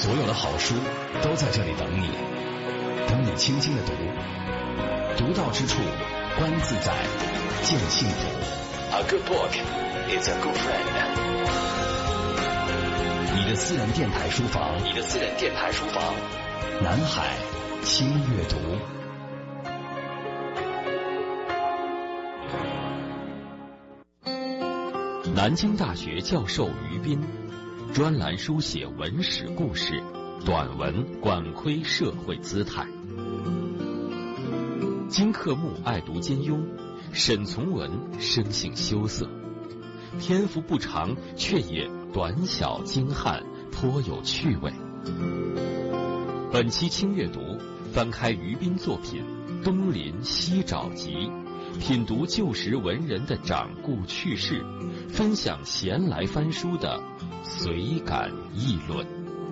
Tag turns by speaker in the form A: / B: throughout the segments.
A: 所有的好书都在这里等你，等你轻轻的读，读到之处，观自在，见幸福。A good book is a good friend。你的私人电台书房，南海轻阅读。
B: 南京大学教授于斌，专栏书写文史故事，短文管窥社会姿态。金克木爱读金庸，沈从文生性羞涩，篇幅不长，却也短小精悍，颇有趣味。本期轻阅读，翻开于斌作品《东临西找集》，品读旧时文人的掌故趣事，分享闲来翻书的随感议论。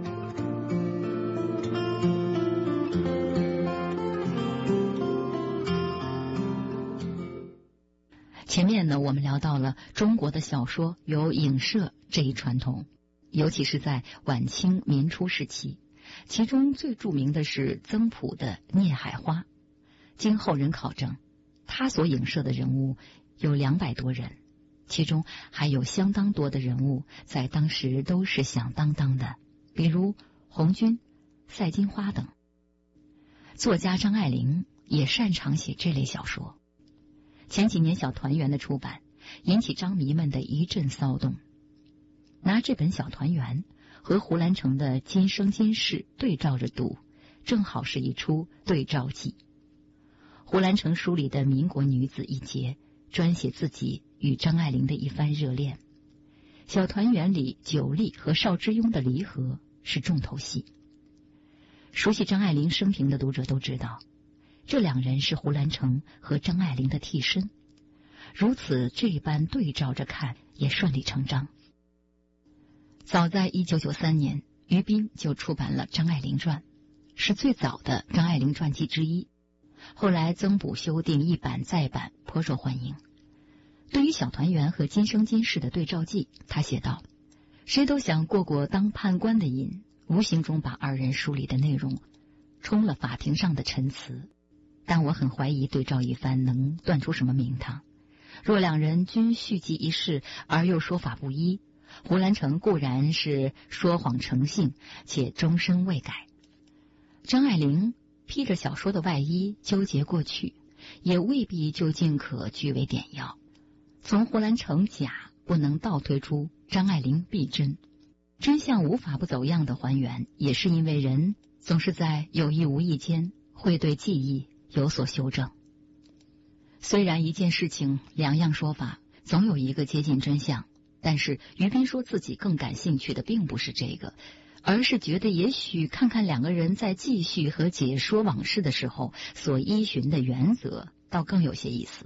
C: 前面呢，我们聊到了中国的小说有影射这一传统，尤其是在晚清民初时期，其中最著名的是曾朴的《孽海花》。经后人考证，他所影射的人物有200多人，其中还有相当多的人物在当时都是响当当的，比如红军、赛金花等。作家张爱玲也擅长写这类小说。前几年小团圆的出版引起张迷们的一阵骚动，拿这本小团圆和胡兰成的今生今世对照着读，正好是一出对照记。胡兰成书里的民国女子一节专写自己与张爱玲的一番热恋，小团圆里久立和邵之庸的离合是重头戏。熟悉张爱玲生平的读者都知道，这2人是胡兰成和张爱玲的替身，如此这般对照着看也顺理成章。早在1993年，于斌就出版了《张爱玲传》，是最早的张爱玲传记之一，后来增补修订一版再版，颇受欢迎。对于小团圆和今生今世的对照记，他写道：谁都想过过当判官的瘾，无形中把2人书里的内容充了法庭上的陈词，但我很怀疑对照一番能断出什么名堂。若2人均续集一事而又说法不一，胡兰成固然是说谎成性，且终身未改。张爱玲披着小说的外衣纠结过去，也未必究竟可据为典要。从胡兰成假不能倒推出张爱玲必真，真相无法不走样的还原，也是因为人总是在有意无意间会对记忆有所修正。虽然一件事情2样说法，总有一个接近真相，但是于斌说自己更感兴趣的并不是这个，而是觉得也许看看2个人在记叙和解说往事的时候所依循的原则，倒更有些意思。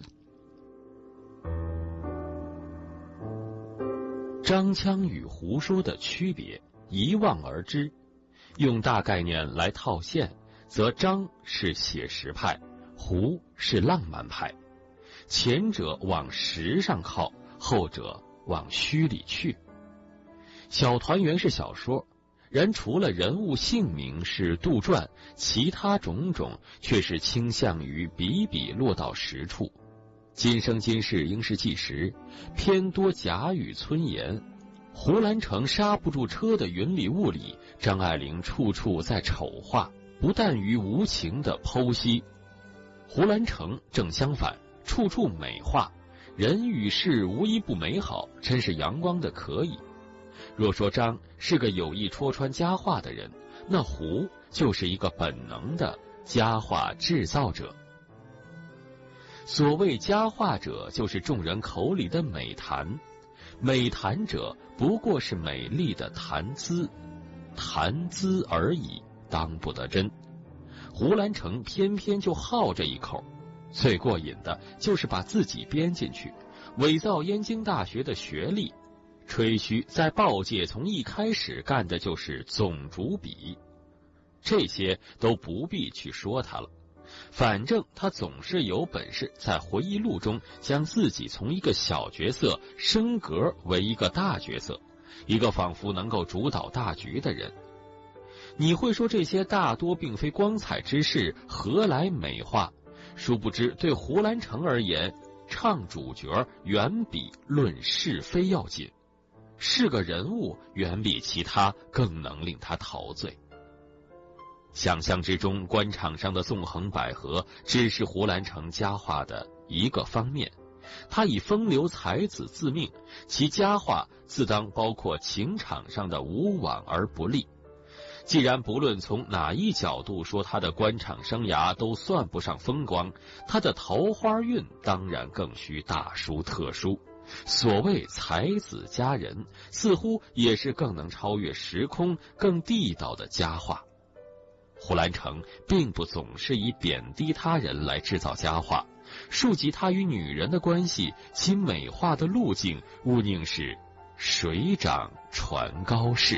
B: 张腔与胡说的区别一望而知，用大概念来套现，则张是写实派，胡是浪漫派，前者往实上靠，后者往虚里去。小团圆是小说，然除了人物姓名是杜撰，其他种种却是倾向于笔笔落到实处。今生今世应是纪实，偏多假语村言。胡兰成刹不住车的云里雾里，张爱玲处处在丑化，不但于无情的剖析。胡兰成正相反，处处美化，人与事无一不美好，真是阳光的可以。若说张是个有意戳穿佳话的人，那胡就是一个本能的佳话制造者。所谓佳话者，就是众人口里的美谈，美谈者不过是美丽的谈资，谈资而已，当不得真。胡兰成偏偏就好这一口，最过瘾的就是把自己编进去，伪造燕京大学的学历，吹嘘在报界从一开始干的就是总主笔。这些都不必去说他了，反正他总是有本事在回忆录中将自己从一个小角色升格为一个大角色，一个仿佛能够主导大局的人。 你会说这些大多并非光彩之事，何来美化？殊不知，对胡兰成而言，唱主角远比论是非要紧，是个人物远比其他更能令他陶醉。想象之中，官场上的纵横捭阖只是胡兰成佳话的一个方面，他以风流才子自命，其佳话自当包括情场上的无往而不利。既然不论从哪一角度说他的官场生涯都算不上风光，他的桃花运当然更需大书特书。所谓才子佳人，似乎也是更能超越时空、更地道的佳话。胡兰成并不总是以贬低他人来制造佳话，述及他与女人的关系，其美化的路径毋宁是水涨船高式。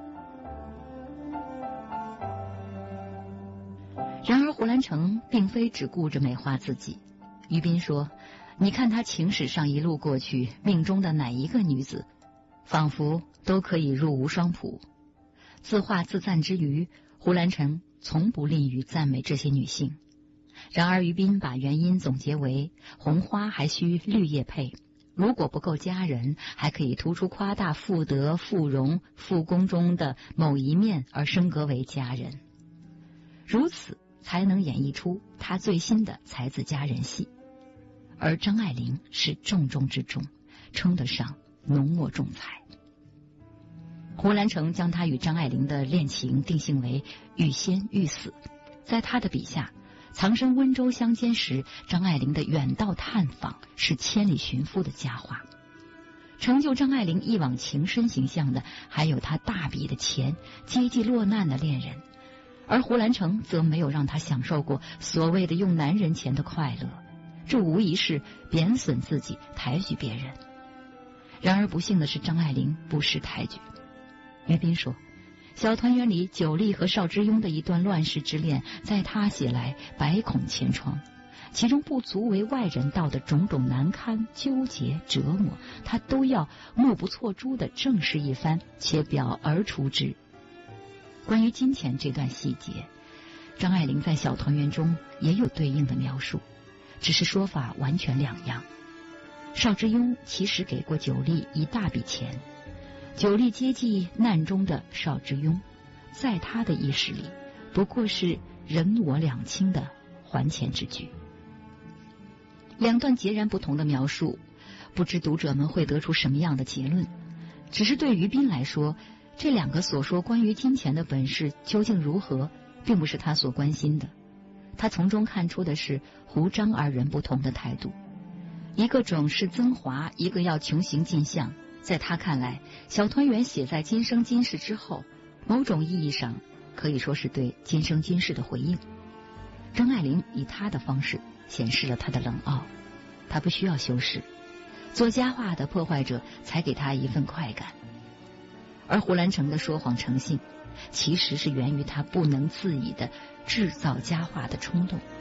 C: 然而胡兰成并非只顾着美化自己。于斌说，你看他情史上一路过去，命中的哪一个女子仿佛都可以入无双谱。自画自赞之余，胡兰成从不吝于赞美这些女性。然而于斌把原因总结为，红花还需绿叶配，如果不够佳人，还可以突出夸大妇德、妇容、妇功中的某一面而升格为佳人，如此才能演绎出他最新的才子佳人戏。而张爱玲是重中之重，称得上浓墨重彩。胡兰成将他与张爱玲的恋情定性为欲仙欲死，在他的笔下，藏身温州乡间时，张爱玲的远道探访是千里寻夫的佳话。成就张爱玲一往情深形象的，还有她大笔的钱、接济落难的恋人，而胡兰成则没有让她享受过所谓的用男人钱的快乐，这无疑是贬损自己，抬举别人。然而不幸的是，张爱玲不识抬举。于斌说，小团圆里九莉和邵之雍的一段乱世之恋，在他写来百孔千疮，其中不足为外人道的种种难堪、纠结、折磨，他都要目不错珠地正视一番，且表而出之。关于金钱这段细节，张爱玲在小团圆中也有对应的描述，只是说法完全两样。邵之雍其实给过九莉一大笔钱，九莉接济难中的邵之雍，在他的意识里不过是人我两清的还钱之举。两段截然不同的描述，不知读者们会得出什么样的结论。只是对于斌来说，这两个所说关于金钱的本事究竟如何，并不是他所关心的。他从中看出的是胡张二人不同的态度，一个整饰增华，一个要穷行尽相。在他看来，小团圆写在今生今世之后，某种意义上可以说是对今生今世的回应。张爱玲以她的方式显示了她的冷傲，她不需要修饰，做佳话的破坏者才给她一份快感。而胡兰成的说谎成性，其实是源于他不能自已的制造佳话的冲动。